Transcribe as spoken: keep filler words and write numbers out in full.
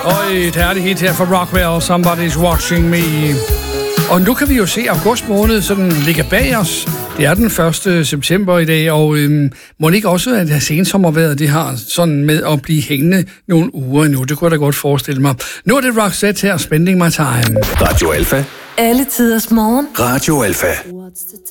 Og et herligt hit her fra Rockwell, Somebody's Watching Me. Og nu kan vi jo se, at august måned sådan ligger bag os. Det er den første september i dag, og øhm, må det ikke også, at det sensommervejret, det har sådan med at blive hængende nogle uger endnu. Det kunne jeg da godt forestille mig. Nu er det Roxette her, Spending My Time. Radio Alpha. Alle tiders morgen. Radio Alpha.